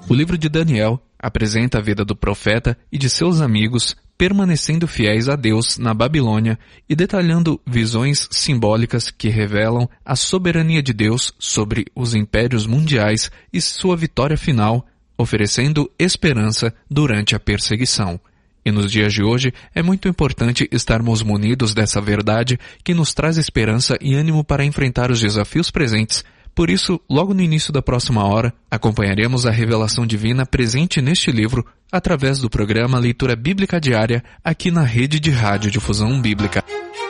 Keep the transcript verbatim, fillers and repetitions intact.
O livro de Daniel apresenta a vida do profeta e de seus amigos permanecendo fiéis a Deus na Babilônia e detalhando visões simbólicas que revelam a soberania de Deus sobre os impérios mundiais e sua vitória final, oferecendo esperança durante a perseguição. E nos dias de hoje é muito importante estarmos munidos dessa verdade que nos traz esperança e ânimo para enfrentar os desafios presentes. Por isso, logo no início da próxima hora, acompanharemos a revelação divina presente neste livro através do programa Leitura Bíblica Diária aqui na Rede de Rádio Difusão Bíblica.